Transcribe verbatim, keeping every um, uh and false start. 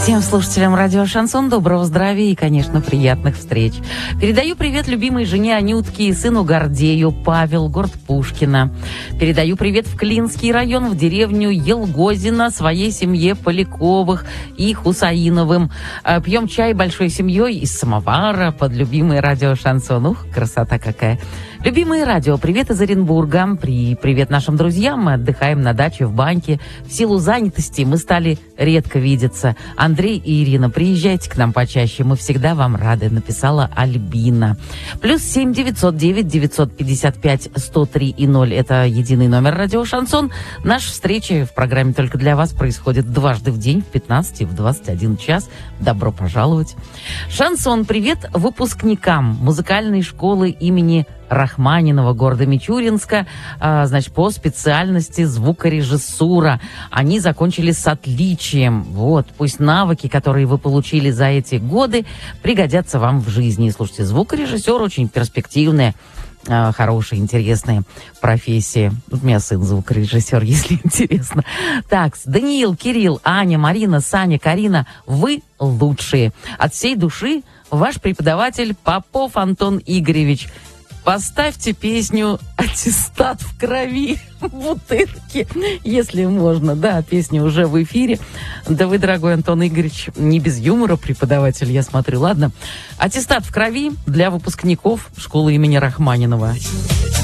Всем слушателям радио «Шансон» доброго здравия и, конечно, приятных встреч. Передаю привет любимой жене Анютке и сыну Гордею, Павел, город Пушкина. Передаю привет в Клинский район, в деревню Елгозино, своей семье Поляковых и Хусаиновым. Пьем чай большой семьей из самовара под любимое радио «Шансон». Ух, красота какая! Любимые радио, привет из Оренбурга. При привет нашим друзьям. Мы отдыхаем на даче в баньке. В силу занятости мы стали редко видеться. Андрей и Ирина, приезжайте к нам почаще. Мы всегда вам рады, написала Альбина. Плюс семь девятьсот девять девятьсот пятьдесят пять сто три и ноль. Это единый номер радио «Шансон». Наши встречи в программе «Только для вас» происходят дважды в день в пятнадцать и в двадцать один час. Добро пожаловать. «Шансон», привет выпускникам музыкальной школы имени Рахманинова города Мичуринска, а, значит, по специальности звукорежиссура. Они закончили с отличием. Вот, пусть навыки, которые вы получили за эти годы, пригодятся вам в жизни. Слушайте, звукорежиссер очень перспективная, а, хорошая, интересная профессия. У меня сын звукорежиссер, если интересно. Так, Даниил, Кирилл, Аня, Марина, Саня, Карина, вы лучшие. От всей души ваш преподаватель Попов Антон Игоревич. Поставьте песню «Аттестат в крови» в бутырке, если можно. Да, песня уже в эфире. Да вы, дорогой Антон Игоревич, не без юмора преподаватель, я смотрю. Ладно. «Аттестат в крови» для выпускников школы имени Рахманинова.